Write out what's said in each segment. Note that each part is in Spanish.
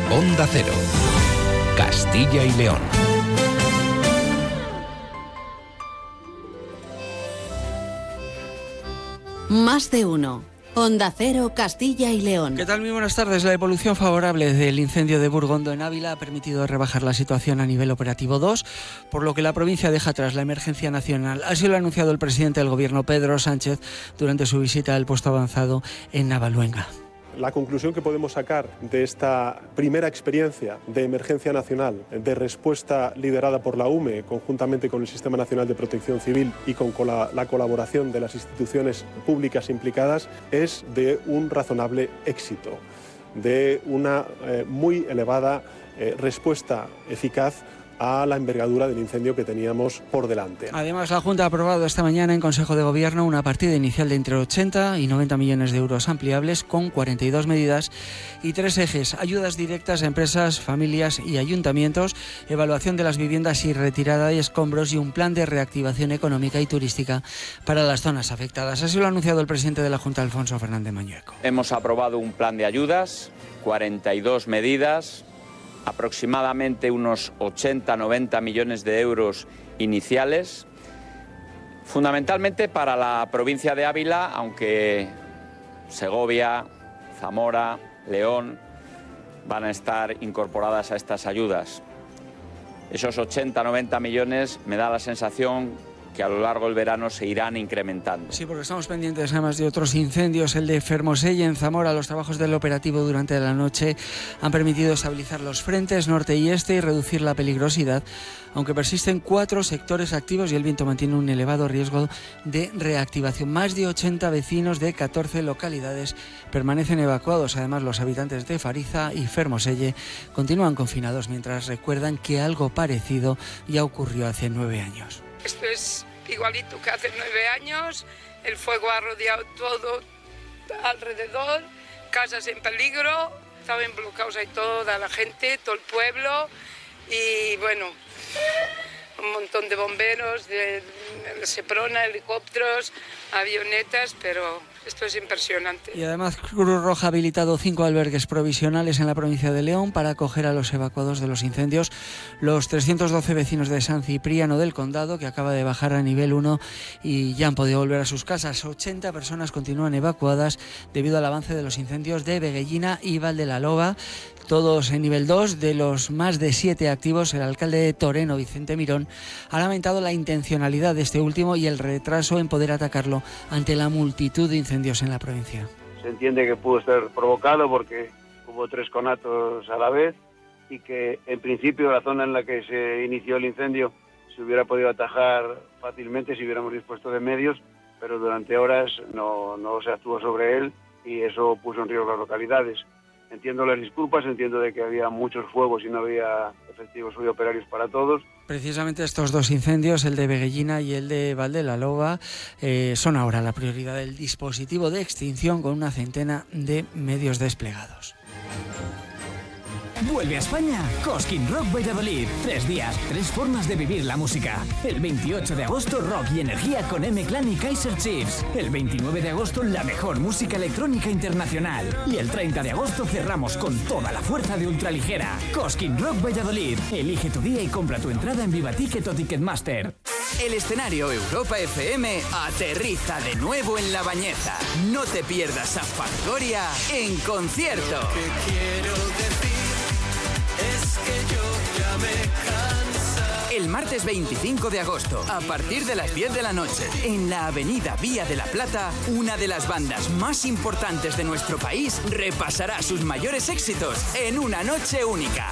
Onda Cero, Castilla y León. Más de uno. Onda Cero, Castilla y León. ¿Qué tal? Muy buenas tardes. La evolución favorable del incendio de Burgondo en Ávila ha permitido rebajar la situación a nivel operativo 2, por lo que la provincia deja atrás la emergencia nacional. Así lo ha anunciado el presidente del Gobierno, Pedro Sánchez, durante su visita al puesto avanzado en Navaluenga. La conclusión que podemos sacar de esta primera experiencia de emergencia nacional, de respuesta liderada por la UME, conjuntamente con el Sistema Nacional de Protección Civil y con la colaboración de las instituciones públicas implicadas, es de un razonable éxito, de una muy elevada respuesta eficaz a la envergadura del incendio que teníamos por delante. Además, la Junta ha aprobado esta mañana en Consejo de Gobierno una partida inicial de entre 80 y 90 millones de euros ampliables con 42 medidas y 3 ejes: ayudas directas a empresas, familias y ayuntamientos, evaluación de las viviendas y retirada de escombros y un plan de reactivación económica y turística para las zonas afectadas. Así lo ha anunciado el presidente de la Junta, Alfonso Fernández Mañueco. Hemos aprobado un plan de ayudas, 42 medidas, aproximadamente unos 80-90 millones de euros iniciales, fundamentalmente para la provincia de Ávila, aunque Segovia, Zamora, León van a estar incorporadas a estas ayudas. Esos 80-90 millones me da la sensación que a lo largo del verano se irán incrementando. Sí, porque estamos pendientes además de otros incendios. El de Fermoselle en Zamora. Los trabajos del operativo durante la noche han permitido estabilizar los frentes norte y este y reducir la peligrosidad, aunque persisten 4 sectores activos y el viento mantiene un elevado riesgo de reactivación. Más de 80 vecinos de 14 localidades permanecen evacuados. Además, los habitantes de Fariza y Fermoselle continúan confinados mientras recuerdan que algo parecido ya ocurrió hace 9 años. Esto es igualito que hace 9 años, el fuego ha rodeado todo alrededor, casas en peligro, estaban bloqueados ahí toda la gente, todo el pueblo y bueno, un montón de bomberos, de Seprona, helicópteros, avionetas, pero esto es impresionante. Y además Cruz Roja ha habilitado 5 albergues provisionales en la provincia de León para acoger a los evacuados de los incendios. Los 312 vecinos de San Cipriano del Condado, que acaba de bajar a nivel 1 y ya han podido volver a sus casas. 80 personas continúan evacuadas debido al avance de los incendios de Veguellina y Valdelaloba. Todos en nivel 2. De los más de 7 activos, el alcalde de Toreno, Vicente Mirón, ha lamentado la intencionalidad de este último y el retraso en poder atacarlo ante la multitud de incendios en la provincia. Se entiende que pudo estar provocado porque hubo 3 conatos a la vez y que en principio la zona en la que se inició el incendio se hubiera podido atajar fácilmente si hubiéramos dispuesto de medios, pero durante horas no se actuó sobre él y eso puso en riesgo las localidades. Entiendo las disculpas, entiendo de que había muchos fuegos y no había efectivos y operarios para todos. Precisamente estos 2 incendios, el de Veguellina y el de Valdelaloba, son ahora la prioridad del dispositivo de extinción con una centena de medios desplegados. Vuelve a España Cosquín Rock Valladolid. 3 días, 3 formas de vivir la música. El 28 de agosto, rock y energía con M-Clan y Kaiser Chiefs. El 29 de agosto, la mejor música electrónica internacional. Y el 30 de agosto cerramos con toda la fuerza de Ultraligera. Cosquín Rock Valladolid. Elige tu día y compra tu entrada en Vivaticket o Ticketmaster. El escenario Europa FM aterriza de nuevo en La Bañeza. No te pierdas a Fangoria en concierto. Lo que quiero decir es que yo ya me cansa. El martes 25 de agosto, a partir de las 10 de la noche, en la avenida Vía de la Plata, una de las bandas más importantes de nuestro país repasará sus mayores éxitos en una noche única.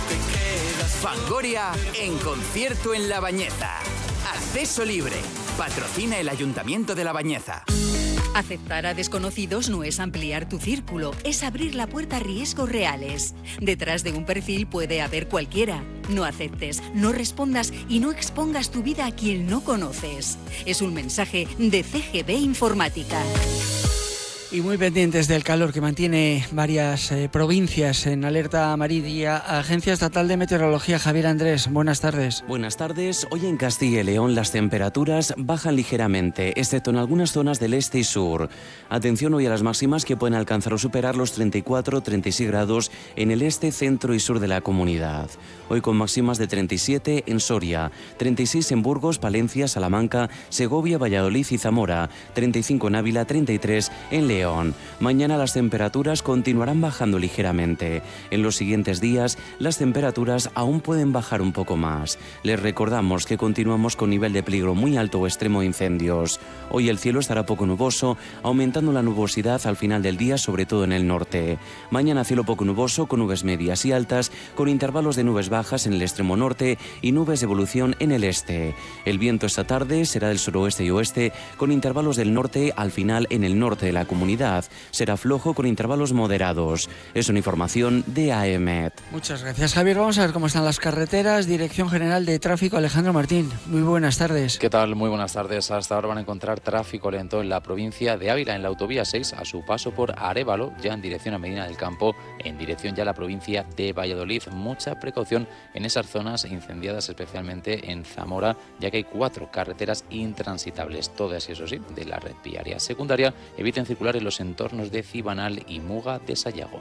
Fangoria en concierto en La Bañeza. Acceso libre. Patrocina el Ayuntamiento de La Bañeza. Aceptar a desconocidos no es ampliar tu círculo, es abrir la puerta a riesgos reales. Detrás de un perfil puede haber cualquiera. No aceptes, no respondas y no expongas tu vida a quien no conoces. Es un mensaje de CGB Informática. Y muy pendientes del calor que mantiene varias provincias en alerta amarilla. Agencia Estatal de Meteorología, Javier Andrés, buenas tardes. Buenas tardes. Hoy en Castilla y León las temperaturas bajan ligeramente, excepto en algunas zonas del este y sur. Atención hoy a las máximas que pueden alcanzar o superar los 34-36 grados en el este, centro y sur de la comunidad. Hoy con máximas de 37 en Soria, 36 en Burgos, Palencia, Salamanca, Segovia, Valladolid y Zamora, 35 en Ávila, 33 en León. Mañana las temperaturas continuarán bajando ligeramente. En los siguientes días las temperaturas aún pueden bajar un poco más. Les recordamos que continuamos con nivel de peligro muy alto o extremo de incendios. Hoy el cielo estará poco nuboso, aumentando la nubosidad al final del día, sobre todo en el norte. Mañana cielo poco nuboso con nubes medias y altas, con intervalos de nubes bajas en el extremo norte y nubes de evolución en el este. El viento esta tarde será del suroeste y oeste, con intervalos del norte al final en el norte de la comunidad. Será flojo con intervalos moderados. Es una información de AEMET. Muchas gracias, Javier. Vamos a ver cómo están las carreteras. Dirección General de Tráfico, Alejandro Martín. Muy buenas tardes. ¿Qué tal? Muy buenas tardes. Hasta ahora van a encontrar tráfico lento en la provincia de Ávila, en la autovía 6, a su paso por Arévalo, ya en dirección a Medina del Campo, en dirección ya a la provincia de Valladolid. Mucha precaución en esas zonas incendiadas, especialmente en Zamora, ya que hay 4 carreteras intransitables, todas, eso sí, de la red viaria secundaria. Eviten circular en los entornos de Cibanal y Muga de Sayago.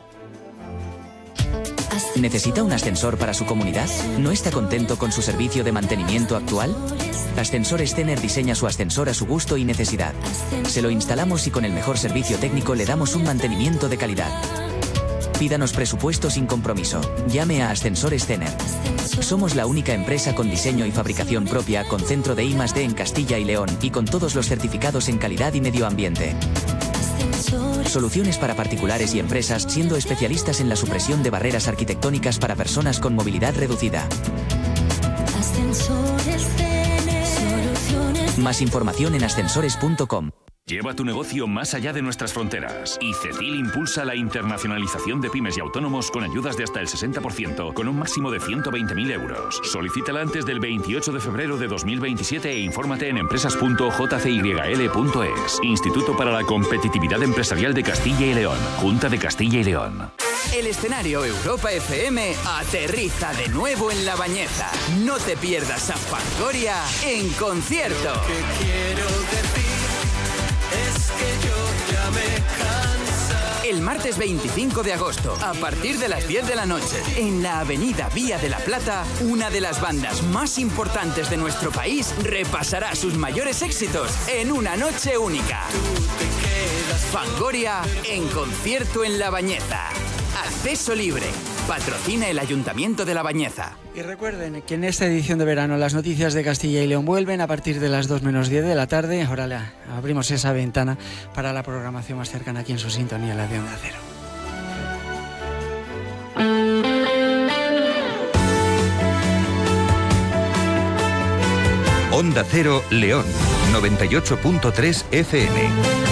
¿Necesita un ascensor para su comunidad? ¿No está contento con su servicio de mantenimiento actual? Ascensores Zener diseña su ascensor a su gusto y necesidad. Se lo instalamos y con el mejor servicio técnico le damos un mantenimiento de calidad. Pídanos presupuesto sin compromiso. Llame a Ascensores Zener. Somos la única empresa con diseño y fabricación propia, con centro de I+D en Castilla y León y con todos los certificados en calidad y medio ambiente. Soluciones para particulares y empresas, siendo especialistas en la supresión de barreras arquitectónicas para personas con movilidad reducida. Más información en ascensores.com. Lleva tu negocio más allá de nuestras fronteras. Y CECIL impulsa la internacionalización de pymes y autónomos con ayudas de hasta el 60%, con un máximo de 120.000 euros. Solicítala antes del 28 de febrero de 2027 e infórmate en empresas.jcyl.es. Instituto para la Competitividad Empresarial de Castilla y León. Junta de Castilla y León. El escenario Europa FM aterriza de nuevo en La Bañeza. No te pierdas a Fangoria en concierto. Es que yo ya me cansa. El martes 25 de agosto, a partir de las 10 de la noche, en la avenida Vía de la Plata, una de las bandas más importantes de nuestro país repasará sus mayores éxitos en una noche única. Fangoria en concierto en La Bañeza. Acceso libre. Patrocina el Ayuntamiento de La Bañeza. Y recuerden que en esta edición de verano las noticias de Castilla y León vuelven a partir de las 2 menos 10 de la tarde. Ahora abrimos esa ventana para la programación más cercana aquí en su sintonía, la de Onda Cero. Onda Cero León, 98.3 FM.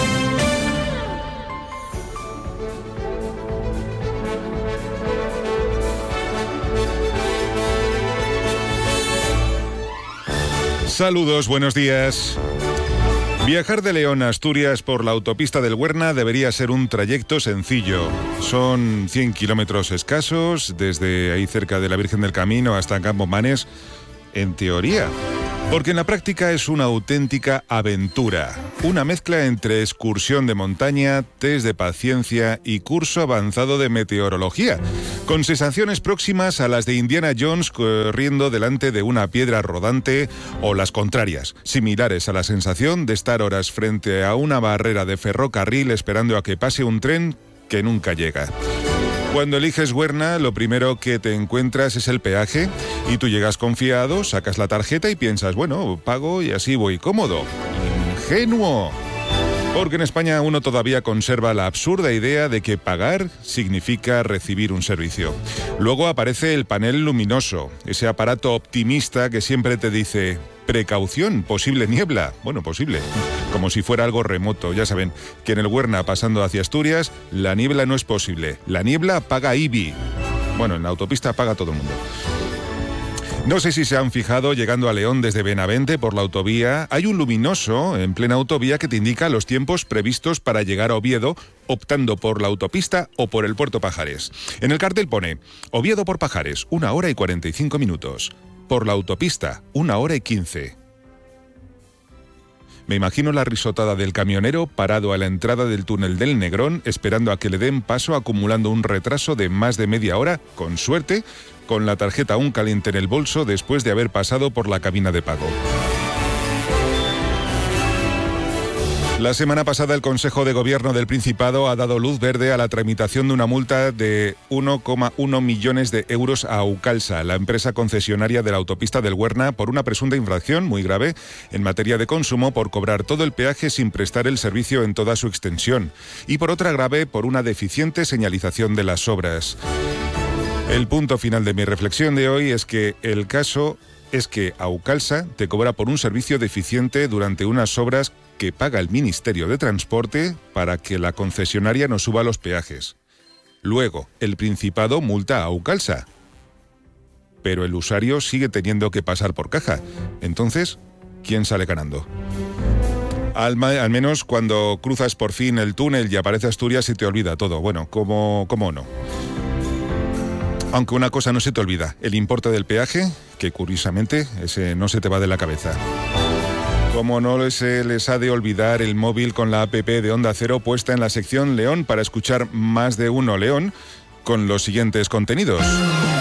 Saludos, buenos días. Viajar de León a Asturias por la autopista del Huerna debería ser un trayecto sencillo. Son 100 kilómetros escasos, desde ahí cerca de la Virgen del Camino hasta Campo Manes, en teoría. Porque en la práctica es una auténtica aventura. Una mezcla entre excursión de montaña, test de paciencia y curso avanzado de meteorología, con sensaciones próximas a las de Indiana Jones corriendo delante de una piedra rodante, o las contrarias, similares a la sensación de estar horas frente a una barrera de ferrocarril esperando a que pase un tren que nunca llega. Cuando eliges Huerna, lo primero que te encuentras es el peaje y tú llegas confiado, sacas la tarjeta y piensas, bueno, pago y así voy cómodo. ¡Ingenuo! Porque en España uno todavía conserva la absurda idea de que pagar significa recibir un servicio. Luego aparece el panel luminoso, ese aparato optimista que siempre te dice: precaución, posible niebla. Bueno, posible, como si fuera algo remoto. Ya saben que en el Huerna, pasando hacia Asturias, la niebla no es posible. La niebla paga IBI. Bueno, en la autopista paga todo el mundo. No sé si se han fijado, llegando a León desde Benavente por la autovía, hay un luminoso en plena autovía que te indica los tiempos previstos para llegar a Oviedo, optando por la autopista o por el Puerto Pajares. En el cartel pone: Oviedo por Pajares, 1 hora y 45 minutos. Por la autopista, 1 hora y 15. Me imagino la risotada del camionero parado a la entrada del túnel del Negrón, esperando a que le den paso, acumulando un retraso de más de media hora, con suerte, con la tarjeta aún caliente en el bolso después de haber pasado por la cabina de pago. La semana pasada el Consejo de Gobierno del Principado ha dado luz verde a la tramitación de una multa de 1,1 millones de euros a Aucalsa, la empresa concesionaria de la autopista del Huerna, por una presunta infracción muy grave en materia de consumo por cobrar todo el peaje sin prestar el servicio en toda su extensión, y por otra grave por una deficiente señalización de las obras. El punto final de mi reflexión de hoy es que el caso es que Aucalsa te cobra por un servicio deficiente durante unas obras que paga el Ministerio de Transporte para que la concesionaria no suba los peajes. Luego, el Principado multa a Aucalsa, pero el usuario sigue teniendo que pasar por caja. Entonces, ¿quién sale ganando? Al menos cuando cruzas por fin el túnel y aparece Asturias se te olvida todo. Bueno, ¿cómo no? Aunque una cosa no se te olvida, el importe del peaje, que curiosamente ese no se te va de la cabeza. Como no se les ha de olvidar el móvil con la app de Onda Cero puesta en la sección León para escuchar Más de Uno León con los siguientes contenidos.